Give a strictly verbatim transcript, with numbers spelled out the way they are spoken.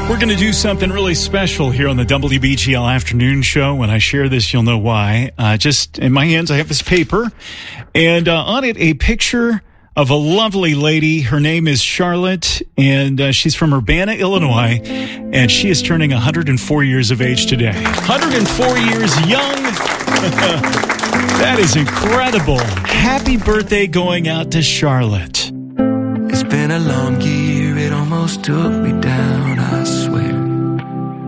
We're going to do something really special here on the W B G L Afternoon Show. When I share this, you'll know why. Uh, just in my hands, I have this paper, and uh, on it, a picture of a lovely lady. Her name is Charlotte, and uh, she's from Urbana, Illinois, and she is turning one hundred four years of age today. one hundred four years young. That is incredible. Happy birthday going out to Charlotte. It's been a long year, it almost took me down. I